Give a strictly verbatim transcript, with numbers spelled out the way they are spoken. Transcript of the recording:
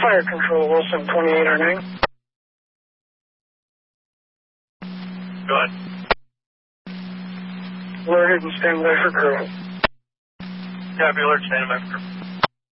Fire Control, Wilson twenty-eight oh nine. Go ahead. Alerted and stand by for crew. Copy, alert, standing by for crew.